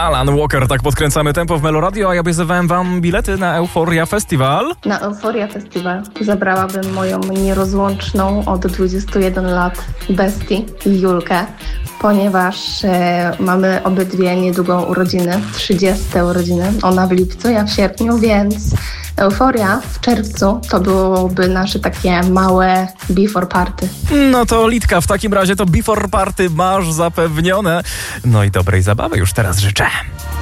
Alan Walker, tak podkręcamy tempo w Meloradio, a ja obiecywałem wam bilety na Euphoria Festival. Na Euphoria Festival zabrałabym moją nierozłączną od 21 lat bestię, Julkę, ponieważ mamy obydwie niedługo urodziny, 30 urodziny, ona w lipcu, ja w sierpniu, więc Euphoria w czerwcu to byłoby nasze takie małe before party. No to Litka, w takim razie to before party masz zapewnione. No i dobrej zabawy już teraz życzę.